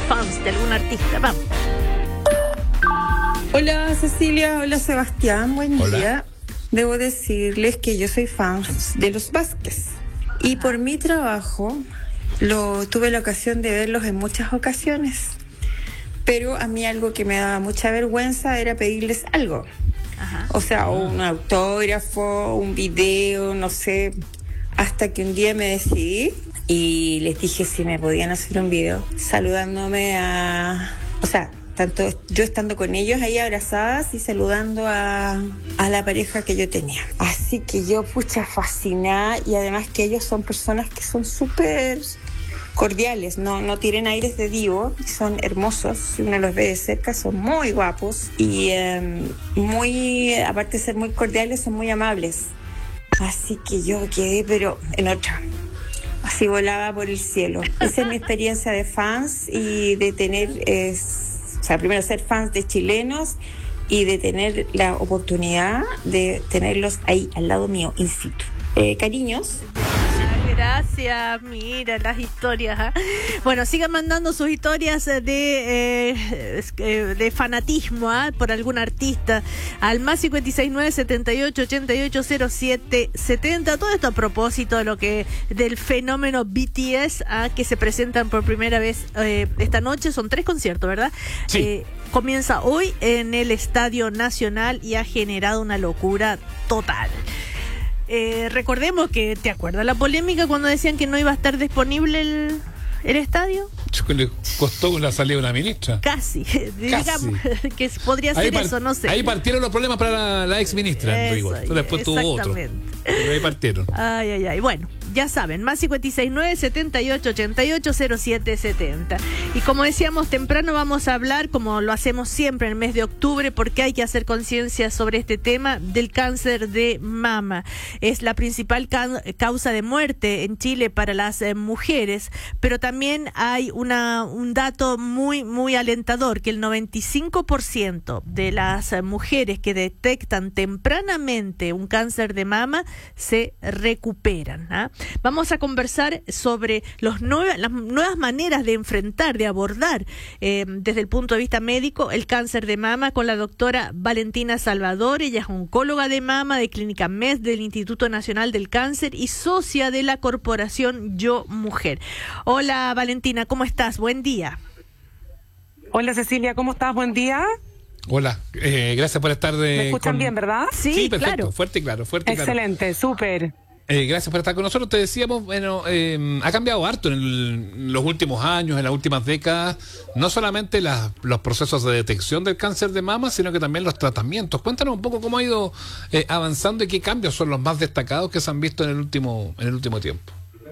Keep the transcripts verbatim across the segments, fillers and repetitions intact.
fans de algún artista. Vamos. Hola Cecilia, hola Sebastián, buen Hola. día. Debo decirles que yo soy fan de los Vázquez y por mi trabajo lo tuve la ocasión de verlos en muchas ocasiones, pero a mí algo que me daba mucha vergüenza era pedirles algo. Ajá. O sea, un autógrafo, un video, no sé, hasta que un día me decidí y les dije si me podían hacer un video saludándome a... O sea, tanto yo estando con ellos ahí abrazadas y saludando a, a la pareja que yo tenía. Así que yo, pucha, fascinada, y además que ellos son personas que son súper cordiales, no, no tienen aires de divo, son hermosos, si uno los ve de cerca son muy guapos y eh, muy, aparte de ser muy cordiales, son muy amables. Así que yo quedé pero en otra, así volaba por el cielo. Esa es mi experiencia de fans y de tener, eh, o sea, primero ser fans de chilenos y de tener la oportunidad de tenerlos ahí al lado mío, in situ. Eh, cariños. Gracias, mira las historias. ¿eh? Bueno, sigan mandando sus historias de eh, de fanatismo ¿eh? por algún artista al más cincuenta y seis nueve setenta y ocho ochenta y ocho cero siete setenta. Todo esto a propósito de lo que del fenómeno B T S ¿eh? que se presentan por primera vez eh, esta noche. Son tres conciertos, ¿verdad? Sí. Eh, comienza hoy en el Estadio Nacional y ha generado una locura total. Eh, recordemos que, ¿te acuerdas la polémica cuando decían que no iba a estar disponible el, el estadio? Le costó la salida de una ministra. Casi, digamos que podría ser Ahí par- eso, no sé. Ahí partieron los problemas para la, la ex ministra. Eso, Rigor. Después tuvo otro. Pero ahí partieron. Ay, ay, ay. Bueno, ya saben, más cincuenta y seis nueve setenta y ocho ochenta y ocho cero siete setenta. Y como decíamos temprano, vamos a hablar, como lo hacemos siempre en el mes de octubre, porque hay que hacer conciencia sobre este tema del cáncer de mama. Es la principal ca- causa de muerte en Chile para las eh, mujeres, pero también hay una, un dato muy, muy alentador, que el noventa y cinco por ciento de las eh, mujeres que detectan tempranamente un cáncer de mama se recuperan. ¿ah? Vamos a conversar sobre los nueve, las nuevas maneras de enfrentar, de abordar eh, desde el punto de vista médico el cáncer de mama con la doctora Valentina Salvador. Ella es oncóloga de mama de Clínica M E S del Instituto Nacional del Cáncer y socia de la corporación Yo Mujer. Hola Valentina, ¿cómo estás? Buen día. Hola Cecilia, ¿cómo estás? Buen día. Hola, eh, gracias por estar de. ¿Me escuchan con... bien, verdad? Sí, Sí, perfecto, claro. fuerte y claro, fuerte y claro. Excelente, súper. Eh, gracias por estar con nosotros. Te decíamos, bueno, eh, ha cambiado harto en, el, en los últimos años, en las últimas décadas, no solamente las, los procesos de detección del cáncer de mama, sino que también los tratamientos. Cuéntanos un poco cómo ha ido eh, avanzando y qué cambios son los más destacados que se han visto en el último, en el último tiempo.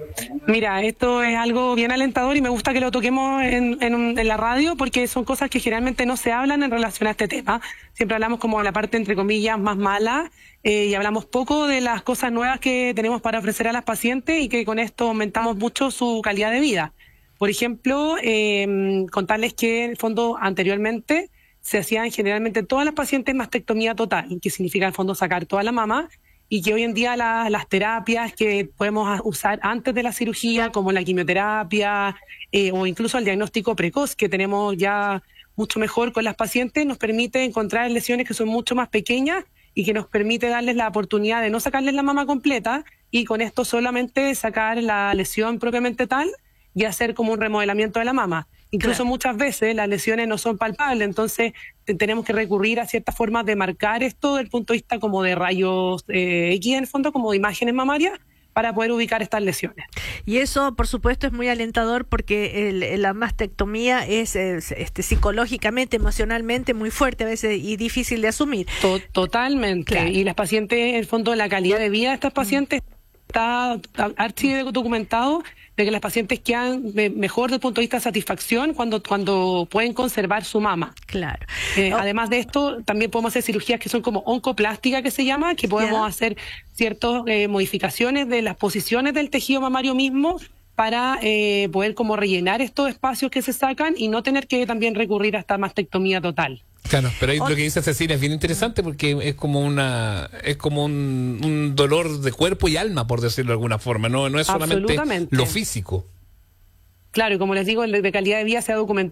Mira, esto es algo bien alentador y me gusta que lo toquemos en, en, en la radio porque son cosas que generalmente no se hablan en relación a este tema. Siempre hablamos como la parte, entre comillas, más mala eh, y hablamos poco de las cosas nuevas que tenemos para ofrecer a las pacientes y que con esto aumentamos mucho su calidad de vida. Por ejemplo, eh, contarles que en el fondo anteriormente se hacían generalmente todas las pacientes mastectomía total, que significa en el fondo sacar toda la mama, y que hoy en día la, las terapias que podemos usar antes de la cirugía, como la quimioterapia eh, o incluso el diagnóstico precoz que tenemos ya mucho mejor con las pacientes, nos permite encontrar lesiones que son mucho más pequeñas y que nos permite darles la oportunidad de no sacarles la mama completa y con esto solamente sacar la lesión propiamente tal y hacer como un remodelamiento de la mama. Incluso claro. Muchas veces las lesiones no son palpables, entonces te, tenemos que recurrir a ciertas formas de marcar esto desde el punto de vista como de rayos eh, X en el fondo, como de imágenes mamarias, para poder ubicar estas lesiones. Y eso, por supuesto, es muy alentador porque el, la mastectomía es, es este, psicológicamente, emocionalmente muy fuerte a veces y difícil de asumir. To- totalmente. Claro. Y las pacientes, en el fondo, la calidad de vida de estas pacientes mm. está archi documentado de que las pacientes quedan mejor desde el punto de vista de satisfacción cuando, cuando pueden conservar su mama. Claro. Eh, oh. Además de esto, también podemos hacer cirugías que son como oncoplástica, que se llama, que podemos yeah. hacer ciertas eh, modificaciones de las posiciones del tejido mamario mismo para eh, poder como rellenar estos espacios que se sacan y no tener que también recurrir a esta mastectomía total. Claro, pero ahí lo que dice Cecilia es bien interesante porque es como una es como un, un dolor de cuerpo y alma, por decirlo de alguna forma, no no es solamente lo físico. Claro, y como les digo, el de calidad de vida se ha documentado